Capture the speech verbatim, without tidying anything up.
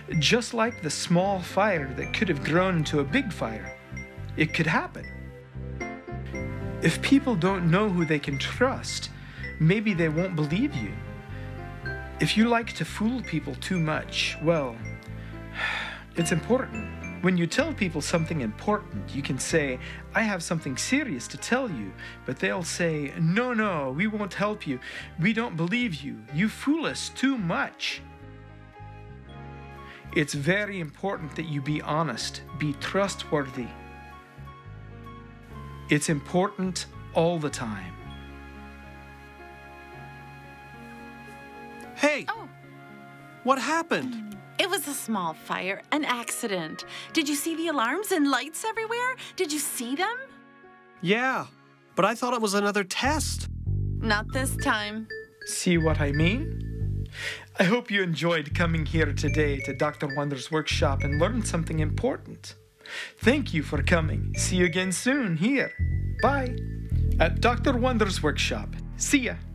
Just like the small fire that could have grown into a big fire. It could happen. If people don't know who they can trust, maybe they won't believe you. If you like to fool people too much, well, it's important. When you tell people something important, you can say, I have something serious to tell you, but they'll say, no, no, we won't help you. We don't believe you. You fool us too much. It's very important that you be honest, be trustworthy. It's important all the time. Hey! Oh. What happened? It was a small fire, an accident. Did you see the alarms and lights everywhere? Did you see them? Yeah, but I thought it was another test. Not this time. See what I mean? I hope you enjoyed coming here today to Doctor Wonder's workshop and learned something important. Thank you for coming. See you again soon here. Bye. At Doctor Wonder's workshop. See ya.